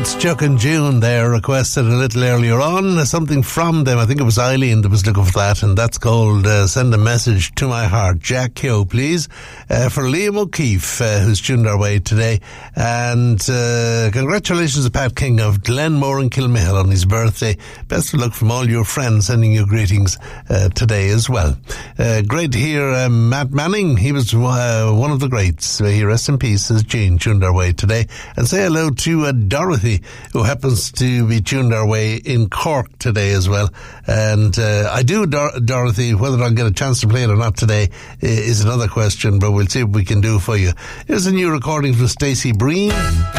It's Chuck and June there, requested a little earlier on. Something from them, I think it was Eileen that was looking for that, and that's called Send a Message to My Heart. Jack Keogh, please, for Liam O'Keefe, who's tuned our way today. And congratulations to Pat King of Glenmore and Kilmahill on his birthday. Best of luck from all your friends sending you greetings today as well. Great to hear Matt Manning. He was one of the greats. He rest in peace as Jane tuned our way today. And say hello to Dorothy, who happens to be tuned our way in Cork today as well. And I do, Dorothy, whether I'll get a chance to play it or not today is another question, but we'll see what we can do for you. Here's a new recording from Stacey Breen.